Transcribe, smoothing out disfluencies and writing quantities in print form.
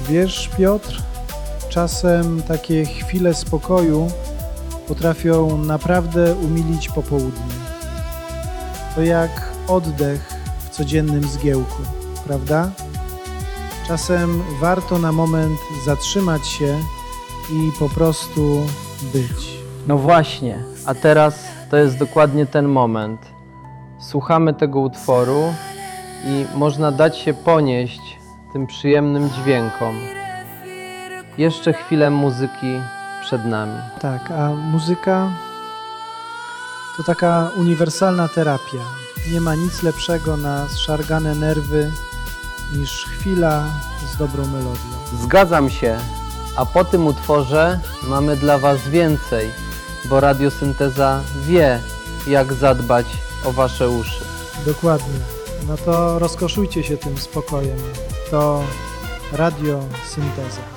Wiesz, Piotr, czasem takie chwile spokoju potrafią naprawdę umilić popołudnie. To jak oddech w codziennym zgiełku, prawda? Czasem warto na moment zatrzymać się i po prostu być. No właśnie, a teraz to jest dokładnie ten moment. Słuchamy tego utworu i można dać się ponieść tym przyjemnym dźwiękom. Jeszcze chwilę muzyki przed nami. Tak, a muzyka to taka uniwersalna terapia. Nie ma nic lepszego na zszargane nerwy niż chwila z dobrą melodią. Zgadzam się, a po tym utworze mamy dla Was więcej, bo Radiosynteza wie, jak zadbać o Wasze uszy. Dokładnie. No to rozkoszujcie się tym spokojem. To Radiosynteza.